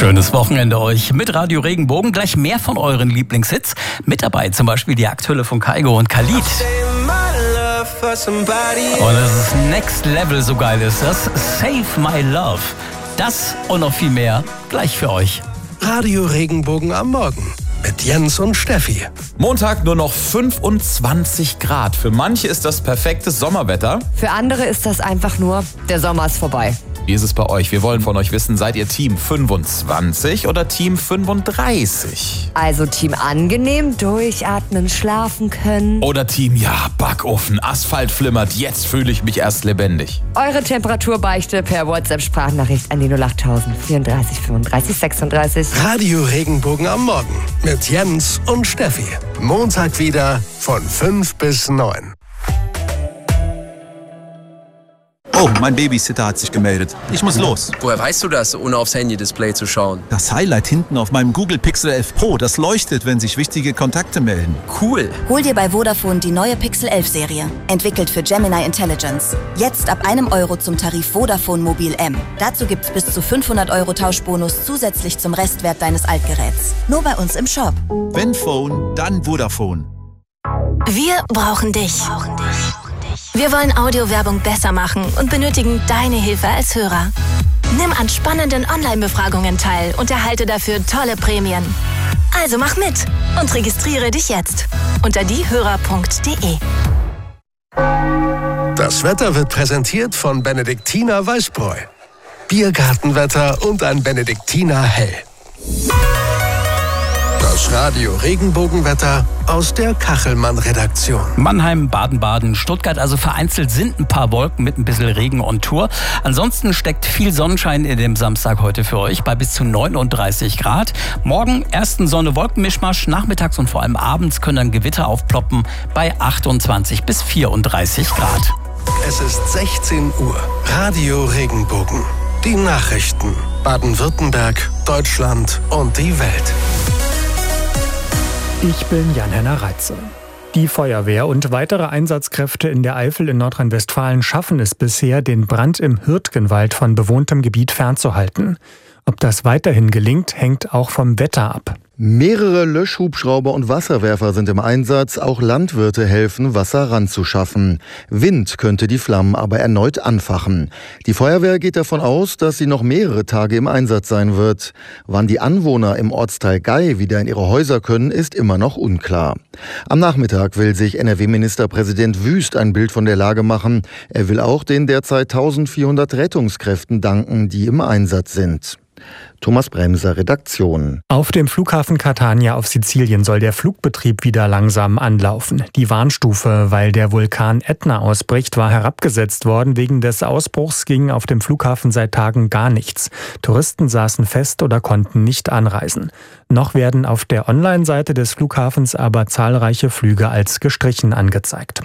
Schönes Wochenende euch mit Radio Regenbogen. Gleich mehr von euren Lieblingshits. Mit dabei zum Beispiel die Aktuelle von Kygo und Khalid. Und das ist Next Level, so geil ist das. Save My Love. Das und noch viel mehr gleich für euch. Radio Regenbogen am Morgen mit Jens und Steffi. Montag nur noch 25 Grad. Für manche ist das perfektes Sommerwetter. Für andere ist das einfach nur, der Sommer ist vorbei. Wie ist es bei euch? Wir wollen von euch wissen, seid ihr Team 25 oder Team 35? Also Team angenehm, durchatmen, schlafen können. Oder Team, ja, Backofen, Asphalt flimmert, jetzt fühle ich mich erst lebendig. Eure Temperaturbeichte per WhatsApp-Sprachnachricht an die 08000 34 35 36. Radio Regenbogen am Morgen mit Jens und Steffi. Montag wieder von 5 bis 9. Oh, mein Babysitter hat sich gemeldet. Ich muss los. Woher weißt du das, ohne aufs Handy-Display zu schauen? Das Highlight hinten auf meinem Google Pixel 11 Pro, das leuchtet, wenn sich wichtige Kontakte melden. Cool. Hol dir bei Vodafone die neue Pixel 11 Serie. Entwickelt für Gemini Intelligence. Jetzt ab €1 zum Tarif Vodafone Mobil M. Dazu gibt's bis zu 500 € Tauschbonus zusätzlich zum Restwert deines Altgeräts. Nur bei uns im Shop. Wenn Phone, dann Vodafone. Wir brauchen dich. Wir wollen Audiowerbung besser machen und benötigen deine Hilfe als Hörer. Nimm an spannenden Online-Befragungen teil und erhalte dafür tolle Prämien. Also mach mit und registriere dich jetzt unter diehörer.de. Das Wetter wird präsentiert von Benediktiner Weißbräu. Biergartenwetter und ein Benediktiner Hell. Das Radio Regenbogenwetter aus der Kachelmann-Redaktion. Mannheim, Baden-Baden, Stuttgart, also vereinzelt sind ein paar Wolken mit ein bisschen Regen on Tour. Ansonsten steckt viel Sonnenschein in dem Samstag heute für euch bei bis zu 39 Grad. Morgen ersten Sonne-Wolken-Mischmasch, nachmittags und vor allem abends können dann Gewitter aufploppen bei 28 bis 34 Grad. Es ist 16 Uhr. Radio Regenbogen. Die Nachrichten. Baden-Württemberg, Deutschland und die Welt. Ich bin Jan-Henner Reitze. Die Feuerwehr und weitere Einsatzkräfte in der Eifel in Nordrhein-Westfalen schaffen es bisher, den Brand im Hürtgenwald von bewohntem Gebiet fernzuhalten. Ob das weiterhin gelingt, hängt auch vom Wetter ab. Mehrere Löschhubschrauber und Wasserwerfer sind im Einsatz. Auch Landwirte helfen, Wasser ranzuschaffen. Wind könnte die Flammen aber erneut anfachen. Die Feuerwehr geht davon aus, dass sie noch mehrere Tage im Einsatz sein wird. Wann die Anwohner im Ortsteil Gay wieder in ihre Häuser können, ist immer noch unklar. Am Nachmittag will sich NRW-Ministerpräsident Wüst ein Bild von der Lage machen. Er will auch den derzeit 1400 Rettungskräften danken, die im Einsatz sind. Thomas Bremser, Redaktion. Auf dem Flughafen Catania auf Sizilien soll der Flugbetrieb wieder langsam anlaufen. Die Warnstufe, weil der Vulkan Ätna ausbricht, war herabgesetzt worden. Wegen des Ausbruchs ging auf dem Flughafen seit Tagen gar nichts. Touristen saßen fest oder konnten nicht anreisen. Noch werden auf der Online-Seite des Flughafens aber zahlreiche Flüge als gestrichen angezeigt.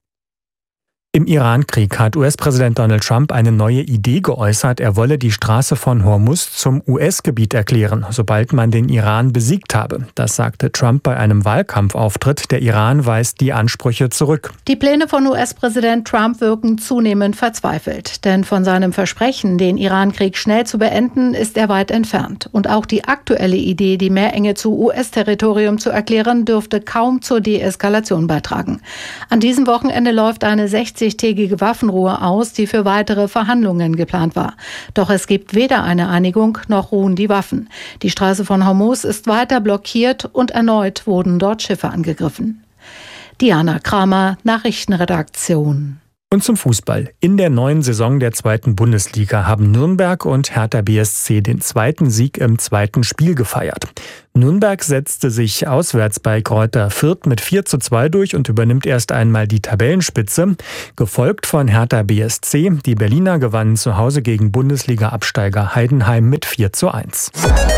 Im Iran-Krieg hat US-Präsident Donald Trump eine neue Idee geäußert. Er wolle die Straße von Hormuz zum US-Gebiet erklären, sobald man den Iran besiegt habe. Das sagte Trump bei einem Wahlkampfauftritt. Der Iran weist die Ansprüche zurück. Die Pläne von US-Präsident Trump wirken zunehmend verzweifelt. Denn von seinem Versprechen, den Iran-Krieg schnell zu beenden, ist er weit entfernt. Und auch die aktuelle Idee, die Meerenge zu US-Territorium zu erklären, dürfte kaum zur Deeskalation beitragen. An diesem Wochenende läuft eine 60-tägige Waffenruhe aus, die für weitere Verhandlungen geplant war. Doch es gibt weder eine Einigung noch ruhen die Waffen. Die Straße von Hormuz ist weiter blockiert und erneut wurden dort Schiffe angegriffen. Diana Kramer, Nachrichtenredaktion. Und zum Fußball. In der neuen Saison der 2. Bundesliga haben Nürnberg und Hertha BSC den zweiten Sieg im zweiten Spiel gefeiert. Nürnberg setzte sich auswärts bei Greuther Fürth mit 4:2 durch und übernimmt erst einmal die Tabellenspitze, gefolgt von Hertha BSC. Die Berliner gewannen zu Hause gegen Bundesliga-Absteiger Heidenheim mit 4:1.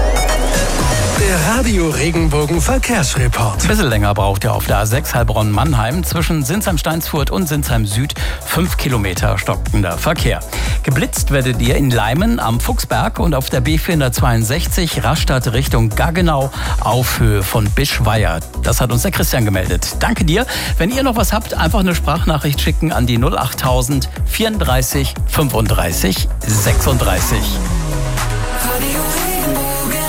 Der Radio Regenbogen Verkehrsreport. Ein bisschen länger braucht ihr auf der A6 Heilbronn-Mannheim zwischen Sinsheim-Steinsfurt und Sinsheim-Süd 5 Kilometer stockender Verkehr. Geblitzt werdet ihr in Leimen am Fuchsberg und auf der B462 Rastatt Richtung Gaggenau auf Höhe von Bischweier. Das hat uns der Christian gemeldet. Danke dir. Wenn ihr noch was habt, einfach eine Sprachnachricht schicken an die 08000 34 35 36. Radio Regenbogen.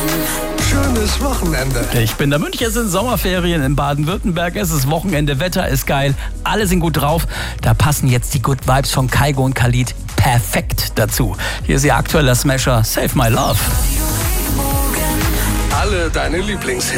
schönes Wochenende. Ich bin der Münch, es sind Sommerferien in Baden-Württemberg, es ist Wochenende, Wetter ist geil, alle sind gut drauf. Da passen jetzt die Good Vibes von Kygo und Khalid perfekt dazu. Hier ist ihr aktueller Smasher Save My Love. Alle deine Lieblingshits.